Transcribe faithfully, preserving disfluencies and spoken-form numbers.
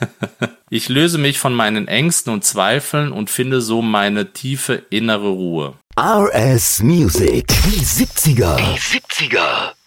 Ich löse mich von meinen Ängsten und Zweifeln und finde so meine tiefe innere Ruhe. R S Music. Die siebziger. Die siebziger.